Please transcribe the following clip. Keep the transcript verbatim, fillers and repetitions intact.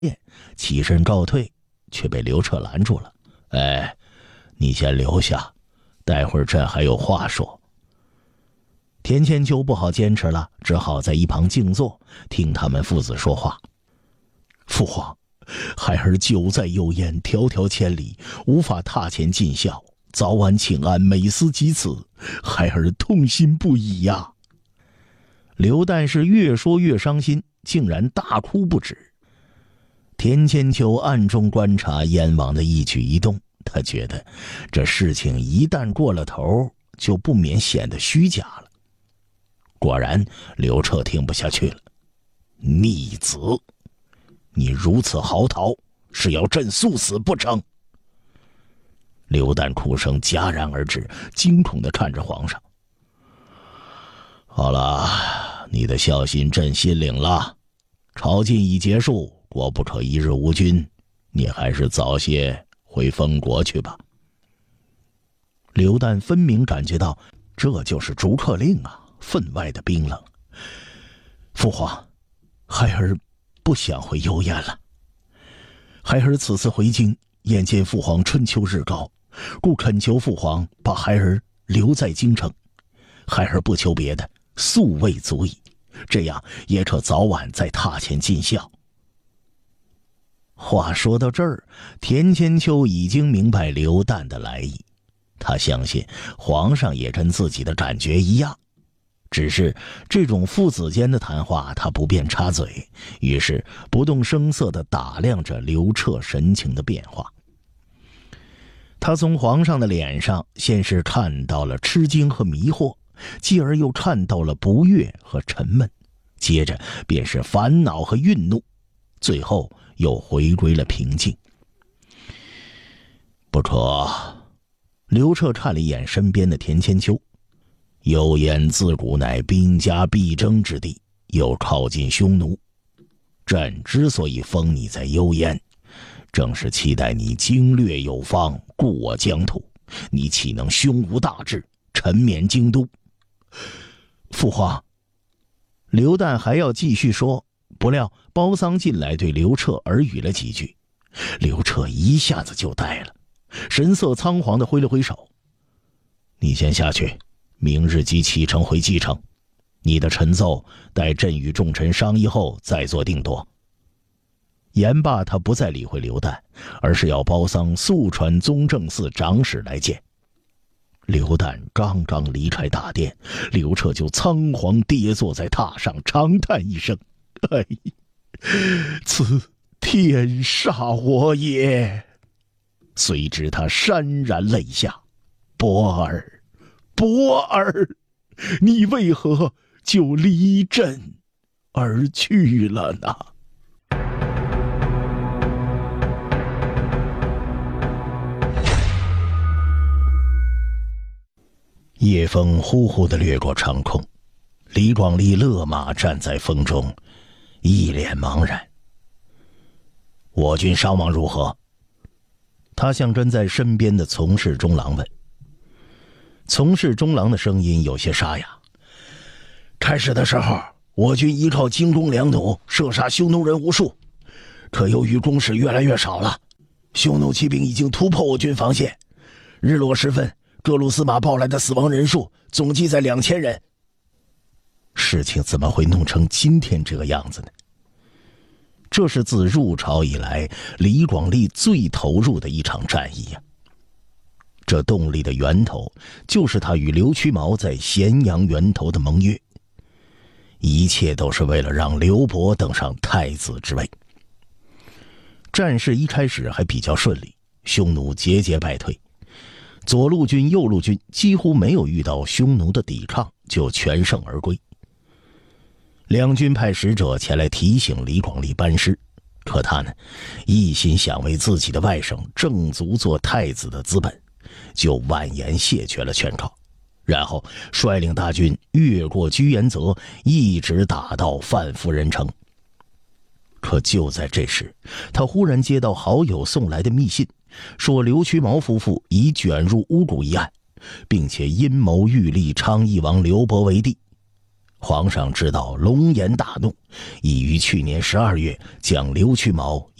起身告退，却被刘彻拦住了。哎，你先留下，待会儿朕还有话说。田千秋不好坚持了，只好在一旁静坐，听他们父子说话。父皇，孩儿久在幽燕，迢迢千里，无法踏前尽孝，早晚请安，每思及此，孩儿痛心不已呀。刘旦是越说越伤心，竟然大哭不止。田千秋暗中观察燕王的一举一动，他觉得这事情一旦过了头，就不免显得虚假了。果然，刘彻听不下去了。逆子，你如此嚎啕，是要朕速死不成？刘旦哭声戛然而止，惊恐地看着皇上。好了，你的孝心朕心领了，朝觐已结束，国不可一日无君，你还是早些回封国去吧。刘旦分明感觉到这就是逐客令啊，分外的冰冷。父皇，孩儿不想回幽燕了。孩儿此次回京，眼见父皇春秋日高，故恳求父皇把孩儿留在京城。孩儿不求别的，素未足矣，这样也可早晚再踏前尽孝。话说到这儿，田千秋已经明白刘旦的来意，他相信皇上也跟自己的感觉一样，只是这种父子间的谈话他不便插嘴，于是不动声色地打量着刘彻神情的变化。他从皇上的脸上先是看到了吃惊和迷惑，继而又看到了不悦和沉闷，接着便是烦恼和愠怒，最后又回归了平静。不可，刘彻看了一眼身边的田千秋。幽燕自古乃兵家必争之地，又靠近匈奴，朕之所以封你在幽燕，正是期待你经略有方，顾我疆土，你岂能胸无大志，沉湎京都？父皇，刘旦还要继续说，不料包桑进来对刘彻耳语了几句，刘彻一下子就呆了，神色仓皇地挥了挥手：你先下去，明日即启程回蓟城，你的陈奏待朕与众臣商议后再做定夺。言罢，他不再理会刘旦，而是要包桑速传宗正寺长史来见。刘旦刚刚离开大殿，刘彻就仓皇跌坐在榻上，长叹一声：哎，此天煞我也。随之他潸然泪下：伯儿，伯儿，你为何就离朕而去了呢？夜风呼呼地掠过长空，李广利勒马站在风中，一脸茫然。我军伤亡如何？他向跟在身边的从事中郎问。从事中郎的声音有些沙哑：开始的时候，我军依靠精攻粮弩射杀匈奴人无数，可由于攻势越来越少了，匈奴骑兵已经突破我军防线，日落时分，各路司马报来的死亡人数总计在两千人。事情怎么会弄成今天这个样子呢？这是自入朝以来李广利最投入的一场战役呀、啊。这动力的源头就是他与刘屈毛在咸阳源头的盟约，一切都是为了让刘伯登上太子之位。战事一开始还比较顺利，匈奴节节败退，左路军右路军几乎没有遇到匈奴的抵抗，就全胜而归。两军派使者前来提醒李广利班师，可他呢，一心想为自己的外甥挣足做太子的资本，就婉言谢绝了劝告，然后率领大军越过居延泽，一直打到范夫人城。可就在这时，他忽然接到好友送来的密信，说刘屈毛夫妇已卷入巫蛊一案，并且阴谋欲立昌邑王刘伯为帝。 皇上知道，龙颜大怒，已于去年十二月将刘屈毛